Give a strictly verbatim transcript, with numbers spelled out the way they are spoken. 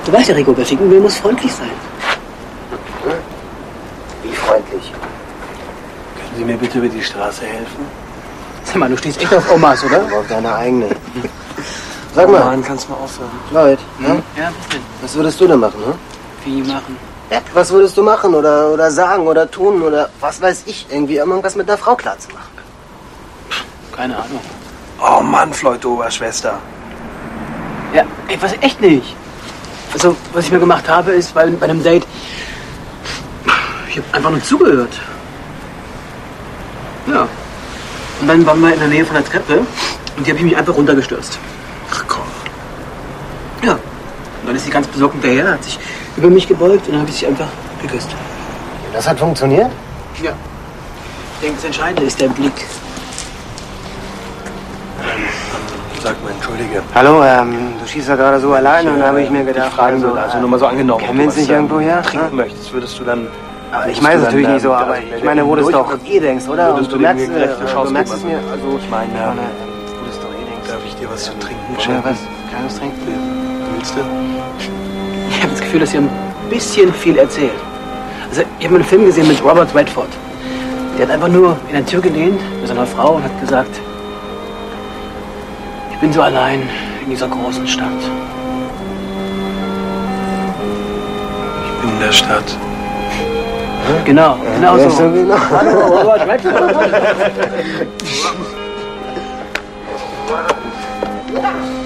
Du weißt ja, Rico, wer ficken will, muss freundlich sein. Hm? Wie freundlich? Können Sie mir bitte über die Straße helfen? Sag mal, du stehst echt auf Omas, oder? Aber auf deine eigene. Sag mal. Mann, kannst du mal aufhören? Lloyd, Hm? ne? Ja, was denn? Was würdest du denn machen, hm? Wie machen? Ja, was würdest du machen oder, oder sagen oder tun oder was weiß ich, irgendwie irgendwas mit einer Frau klarzumachen? Keine Ahnung. Oh Mann, Floyd Oberschwester. Ja, ey, was, echt nicht. Also, was ich mir gemacht habe, ist, weil bei einem Date, ich habe einfach nur zugehört. Ja. Und dann waren wir in der Nähe von der Treppe und die habe ich mich einfach runtergestürzt. Ach komm. Ja. Und dann ist sie ganz besorgt hinterher, hat sich über mich gebeugt und dann habe ich sie einfach geküsst. Das hat funktioniert? Ja. Ich denke, das Entscheidende ist der Blick. Sag mal, entschuldige. Hallo, ähm, du schießt ja gerade so alleine und da habe ich mir gedacht, fragen also, würde, also nur mal so angenommen. kennen wir uns nicht irgendwo her? Trinken möchtest, würdest du dann... Aber ich meine es natürlich nicht so, aber ich meine, wo du es doch eh denkst, oder? Würdest Und du du merkst, mir gerechte äh, Chance du merkst es geben? mir, also Ich meine, ja, ähm, wo du es doch eh denkst. Darf ich dir was zu trinken Oder schenken? was? Kleines Trinken? Willst du? Ich habe das Gefühl, dass ihr ein bisschen viel erzählt. Also, ich habe einen Film gesehen mit Robert Redford. Der hat einfach nur in der Tür gelehnt mit seiner Frau und hat gesagt, ich bin so allein in dieser großen Stadt. Ich bin in der Stadt. Genau, genau Ja, so. so genau. Hallo, Robert Redford.